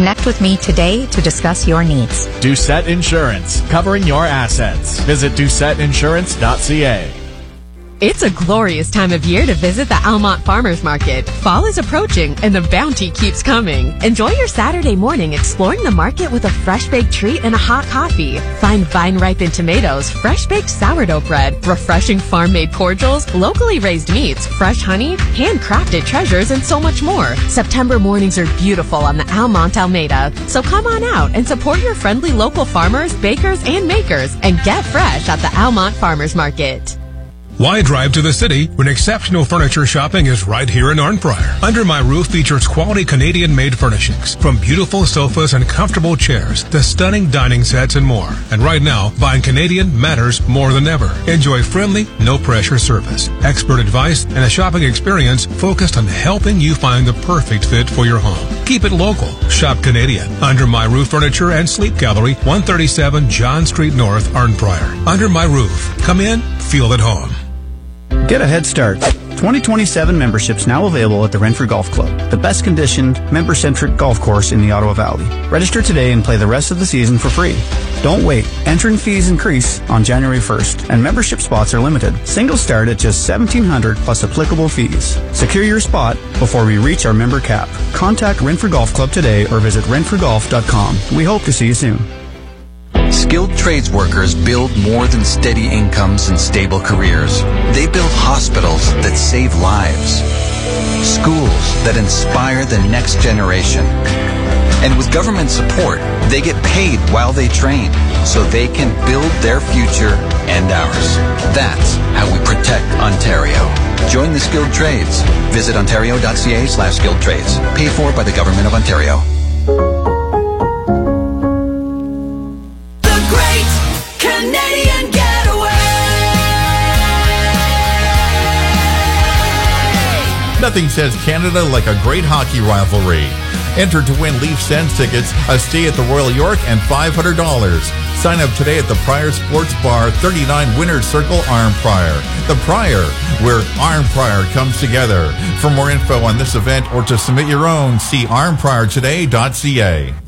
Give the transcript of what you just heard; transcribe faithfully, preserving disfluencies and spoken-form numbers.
Connect with me today to discuss your needs. Doucette Insurance, covering your assets. Visit doucette insurance dot c a. It's a glorious time of year to visit the Almont Farmers Market. Fall is approaching and the bounty keeps coming. Enjoy your Saturday morning exploring the market with a fresh baked treat and a hot coffee. Find vine-ripened tomatoes, fresh baked sourdough bread, refreshing farm-made cordials, locally raised meats, fresh honey, handcrafted treasures, and so much more. September mornings are beautiful on the Almont Alameda. So come on out and support your friendly local farmers, bakers, and makers and get fresh at the Almont Farmers Market. Why drive to the city when exceptional furniture shopping is right here in Arnprior? Under My Roof features quality Canadian-made furnishings, from beautiful sofas and comfortable chairs to stunning dining sets and more. And right now, buying Canadian matters more than ever. Enjoy friendly, no-pressure service, expert advice, and a shopping experience focused on helping you find the perfect fit for your home. Keep it local. Shop Canadian. Under My Roof Furniture and Sleep Gallery, one thirty-seven John Street North, Arnprior. Under My Roof. Come in, feel at home. Get a head start. twenty twenty-seven memberships now available at the Renfrew Golf Club, the best conditioned, member-centric golf course in the Ottawa Valley. Register today and play the rest of the season for free. Don't wait. Entrance fees increase on January first, and membership spots are limited. Singles start at just seventeen hundred dollars plus applicable fees. Secure your spot before we reach our member cap. Contact Renfrew Golf Club today or visit renfrew golf dot com. We hope to see you soon. Skilled trades workers build more than steady incomes and stable careers. They build hospitals that save lives, schools that inspire the next generation. And with government support, they get paid while they train, so they can build their future and ours. That's how we protect Ontario. Join the skilled trades. Visit ontario dot c a slash skilled trades. Paid for by the Government of Ontario. Canadian Getaway! Nothing says Canada like a great hockey rivalry. Enter to win Leaf Sens tickets, a stay at the Royal York, and five hundred dollars. Sign up today at the Prior Sports Bar, thirty-nine Winners Circle, Arnprior. The Prior, where Arnprior comes together. For more info on this event or to submit your own, see arnprior today dot c a.